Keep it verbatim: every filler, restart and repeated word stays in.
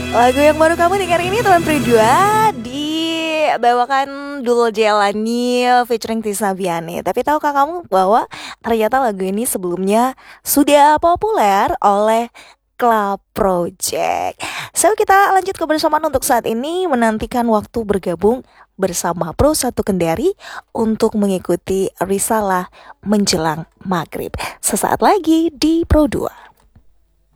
Lagu yang baru kamu dengar ini Tuan Pri dua dibawakan Dul Jelani featuring Tisna Biani. Tapi tahukah kamu bahwa ternyata lagu ini sebelumnya sudah populer oleh Club Project. So kita lanjut kebersamaan untuk saat ini, menantikan waktu bergabung bersama Pro satu Kendari untuk mengikuti risalah menjelang maghrib. Sesaat lagi di Pro dua.